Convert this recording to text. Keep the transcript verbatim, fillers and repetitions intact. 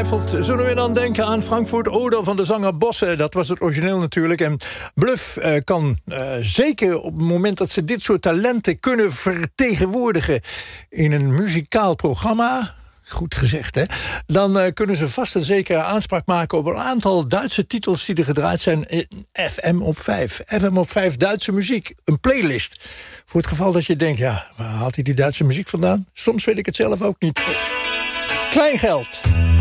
ongetwijfeld zullen we dan denken aan Frankfurt Oder van de zanger Bosse. Dat was het origineel natuurlijk. En Bluff uh, kan uh, zeker op het moment dat ze dit soort talenten kunnen vertegenwoordigen in een muzikaal programma, goed gezegd, hè? Dan uh, kunnen ze vast en zeker aanspraak maken op een aantal Duitse titels die er gedraaid zijn in F M op vijf. F M op vijf Duitse muziek, een playlist. Voor het geval dat je denkt, ja, waar haalt hij die Duitse muziek vandaan? Soms weet ik het zelf ook niet. Kleingeld.